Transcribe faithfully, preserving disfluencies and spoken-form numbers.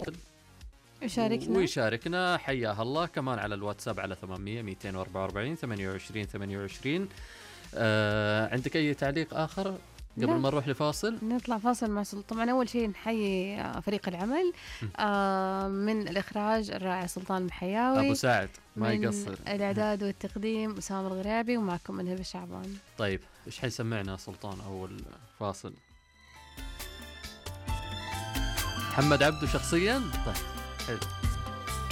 الفاصل يشاركنا ويشاركنا حياها الله كمان على الواتساب على ثمانمية مئتين وأربعة وأربعين ثمانية وعشرين ثمانية وعشرين. آه عندك أي تعليق آخر قبل لا. ما نروح لفاصل؟ نطلع فاصل مع سلطان. طبعا أول شيء نحيي فريق العمل آه من الإخراج الرائع سلطان المحياوي، أبو سعد ما من يقصر، الإعداد والتقديم أسامة الغرابي، ومعكم من هبة شعبان. طيب إيش حيسمعنا سلطان أول فاصل؟ محمد عبده شخصيا؟ طيب حلو.